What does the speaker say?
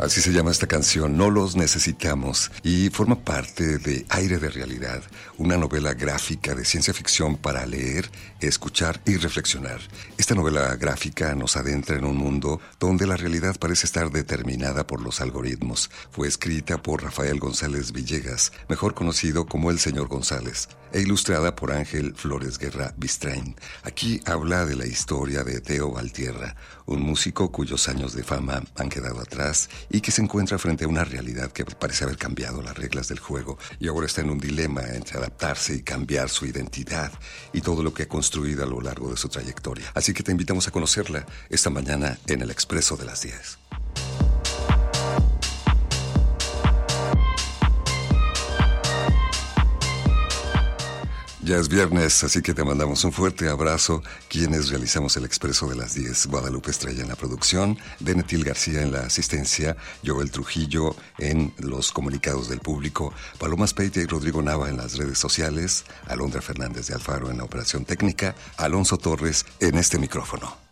Así se llama esta canción, No los necesitamos, y forma parte de Aire de Realidad, una novela gráfica de ciencia ficción para leer, escuchar y reflexionar. Esta novela gráfica nos adentra en un mundo donde la realidad parece estar determinada por los algoritmos. Fue escrita por Rafael González Villegas, mejor conocido como el Señor González, e ilustrada por Ángel Flores Guerra Bistrain. Aquí habla de la historia de Teo Valtierra, un músico cuyos años de fama han quedado atrás y que se encuentra frente a una realidad que parece haber cambiado las reglas del juego y ahora está en un dilema entre adaptarse y cambiar su identidad y todo lo que ha construido a lo largo de su trayectoria. Así que te invitamos a conocerla esta mañana en el Expreso de las 10. Ya es viernes, así que te mandamos un fuerte abrazo. Quienes realizamos el Expreso de las 10, Guadalupe Estrella en la producción, Benetil García en la asistencia, Joel Trujillo en los comunicados del público, Paloma Speitia y Rodrigo Nava en las redes sociales, Alondra Fernández de Alfaro en la operación técnica, Alonso Torres en este micrófono.